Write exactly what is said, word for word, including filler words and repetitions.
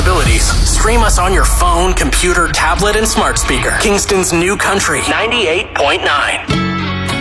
possibilities. Stream us on your phone, computer, tablet, and smart speaker. Kingston's new country, ninety-eight point nine.